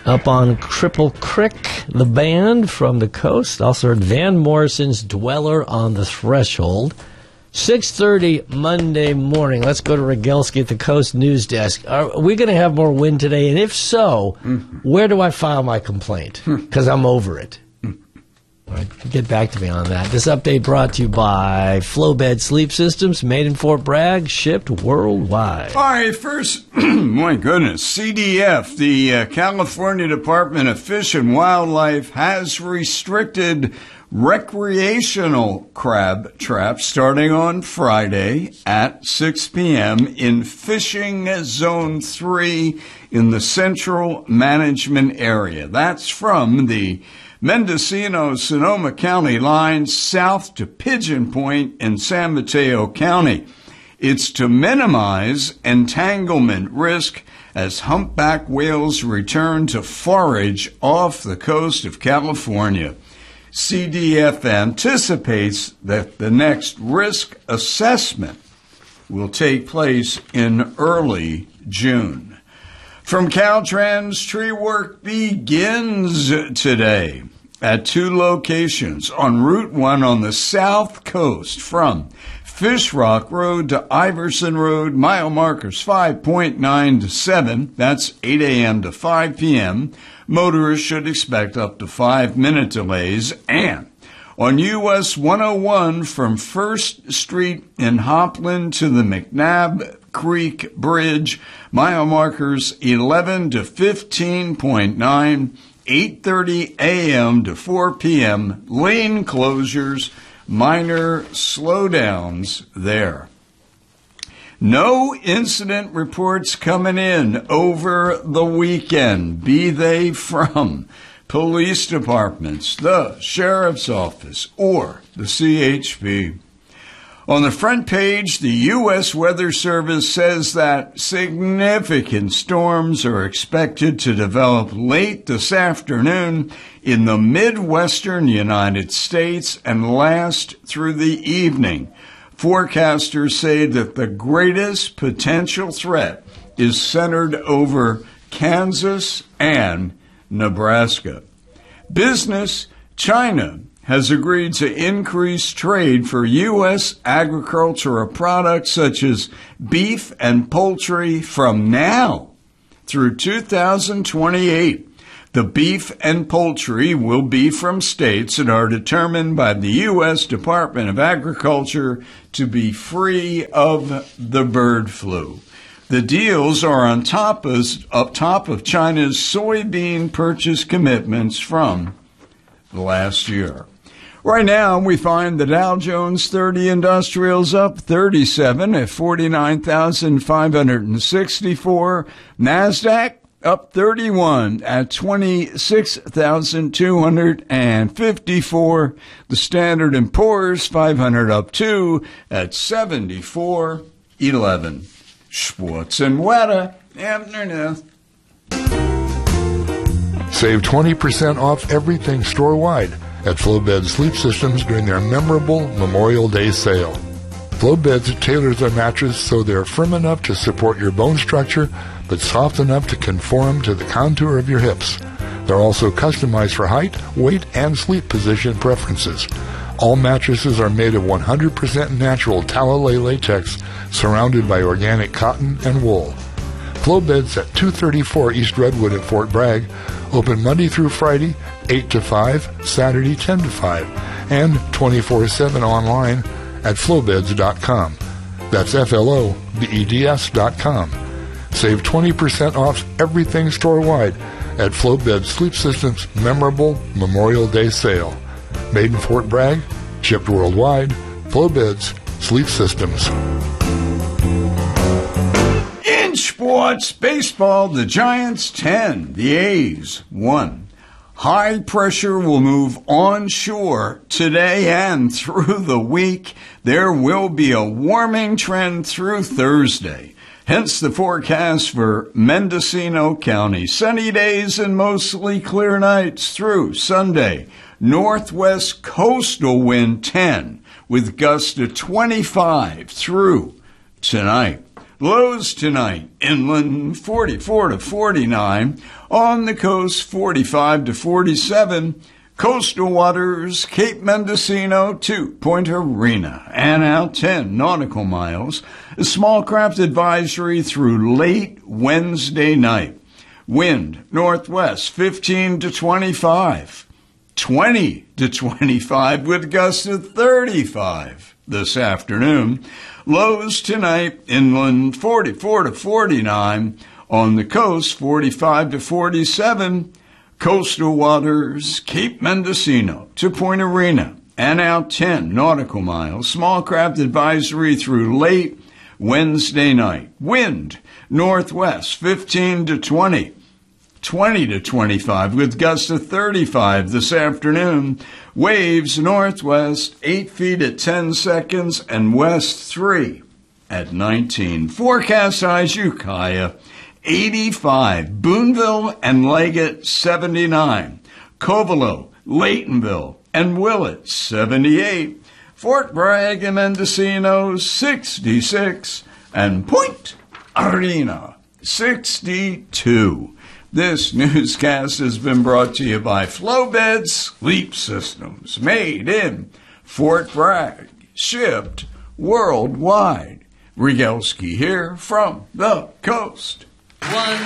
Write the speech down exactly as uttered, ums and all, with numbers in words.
up on Cripple Creek, the band from the coast. Also heard Van Morrison's Dweller on the Threshold. six thirty Monday morning. Let's go to Rogelski at the Coast News Desk. Are we going to have more wind today? And if so, mm-hmm. where do I file my complaint? Because I'm over it. All right, get back to me on that. This update brought to you by Flowbed Sleep Systems, made in Fort Bragg, shipped worldwide. All right, first, my goodness, C D F, the uh, California Department of Fish and Wildlife, has restricted recreational crab traps starting on Friday at six p.m. in Fishing Zone three in the Central Management Area. That's from the Mendocino-Sonoma County line south to Pigeon Point in San Mateo County. It's to minimize entanglement risk as humpback whales return to forage off the coast of California. C D F anticipates that the next risk assessment will take place in early June. From Caltrans, tree work begins today at two locations on Route one on the south coast from Fish Rock Road to Iverson Road, mile markers five point nine to seven. That's eight a.m. to five p.m. Motorists should expect up to five-minute delays. And on U S one oh one from First Street in Hopland to the McNabb Creek Bridge, mile markers eleven to fifteen point nine, eight thirty a.m. to four p.m. Lane closures, minor slowdowns there. No incident reports coming in over the weekend, be they from police departments, the sheriff's office, or the C H P. On the front page, the U S Weather Service says that significant storms are expected to develop late this afternoon in the Midwestern United States and last through the evening. Forecasters say that the greatest potential threat is centered over Kansas and Nebraska. Business, China has agreed to increase trade for U S agricultural products such as beef and poultry from now through two thousand twenty-eight. The beef and poultry will be from states that are determined by the U S Department of Agriculture to be free of the bird flu. The deals are on top of, up top of China's soybean purchase commitments from last year. Right now, we find the Dow Jones thirty Industrials up thirty-seven at forty-nine thousand five hundred sixty-four. NASDAQ up thirty-one at twenty-six thousand two hundred fifty-four. The Standard and Poor's five hundred up two at seventy-four eleven. Schwartz and Wetter, afternoon. Save twenty percent off everything store-wide at Flowbed Sleep Systems during their memorable Memorial Day sale. Flowbeds tailors their mattress so they're firm enough to support your bone structure, but soft enough to conform to the contour of your hips. They're also customized for height, weight, and sleep position preferences. All mattresses are made of one hundred percent natural Talalay latex, surrounded by organic cotton and wool. Flowbeds at two thirty-four East Redwood at Fort Bragg, open Monday through Friday, eight to five, Saturday ten to five, and twenty-four seven online at flowbeds dot com. That's F L O B E D S dot com. Save twenty percent off everything store-wide at Flowbed Sleep Systems' memorable Memorial Day sale. Made in Fort Bragg, shipped worldwide, Flowbeds Sleep Systems. In sports, baseball, the Giants ten, the A's one. High pressure will move onshore today and through the week. There will be a warming trend through Thursday. Hence the forecast for Mendocino County. Sunny days and mostly clear nights through Sunday. Northwest coastal wind ten with gusts to twenty-five through tonight. Lows tonight, inland forty-four to forty-nine, on the coast forty-five to forty-seven, coastal waters Cape Mendocino to Point Arena, and out ten nautical miles. A small craft advisory through late Wednesday night. Wind northwest fifteen to twenty-five, twenty to twenty-five with gusts of thirty-five this afternoon. Lows tonight, inland forty-four to forty-nine, on the coast forty-five to forty-seven, coastal waters Cape Mendocino to Point Arena, and out ten nautical miles. Small craft advisory through late Wednesday night. Wind northwest fifteen to twenty, twenty to twenty-five with gusts of thirty-five this afternoon. Waves northwest eight feet at ten seconds and west three at nineteen. Forecast highs Ukiah eighty-five, Boonville and Leggett seventy-nine, Covelo, Laytonville, and Willett seventy-eight, Fort Bragg and Mendocino sixty-six, and Point Arena sixty-two. This newscast has been brought to you by Flowbed Sleep Systems, made in Fort Bragg, shipped worldwide. Rigelski here from the coast. One.